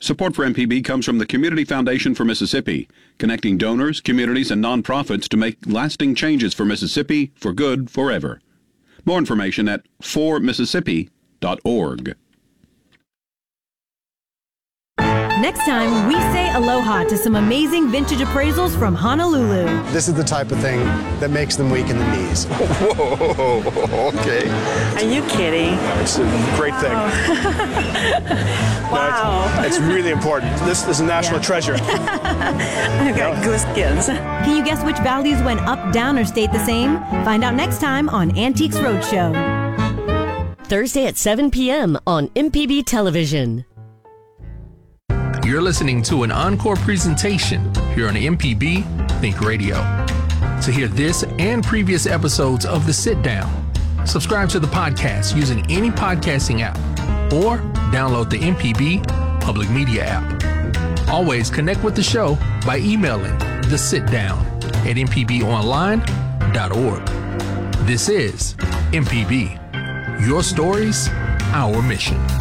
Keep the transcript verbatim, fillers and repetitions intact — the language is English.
Support for M P B comes from the Community Foundation for Mississippi, connecting donors, communities, and nonprofits to make lasting changes for Mississippi for good forever. More information at for mississippi dot org. Next time, we say aloha to some amazing vintage appraisals from Honolulu. This is the type of thing that makes them weak in the knees. Whoa, okay. Are you kidding? It's a great Wow. thing. Wow. No, it's, it's really important. This is a national Yeah. treasure. I've got goosebumps. Can you guess which values went up, down, or stayed the same? Find out next time on Antiques Roadshow. Thursday at seven p.m. on M P B Television. You're listening to an encore presentation here on M P B Think Radio. To hear this and previous episodes of The Sit Down, subscribe to the podcast using any podcasting app or download the M P B Public Media app. Always connect with the show by emailing The Sit Down at m p b online dot org. This is M P B. Your stories, our mission.